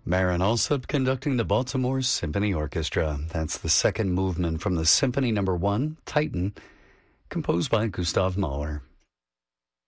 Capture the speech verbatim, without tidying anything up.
Marin Alsop conducting the Baltimore Symphony Orchestra. That's the second movement from the Symphony Number One, Titan, composed by Gustav Mahler.